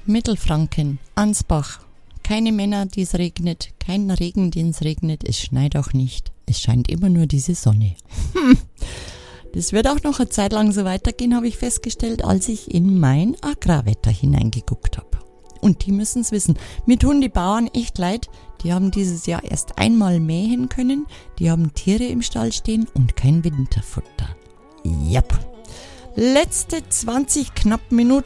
Mittelfranken, Ansbach. Keine Männer, die es regnet, kein Regen, den es regnet, es schneit auch nicht. Es scheint immer nur diese Sonne. Das wird auch noch eine Zeit lang so weitergehen, habe ich festgestellt, als ich in mein Agrarwetter hineingeguckt habe. Und die müssen es wissen. Mir tun die Bauern echt leid. Die haben dieses Jahr erst einmal mähen können. Die haben Tiere im Stall stehen und kein Winterfutter. Jap. Letzte 20 knapp Minuten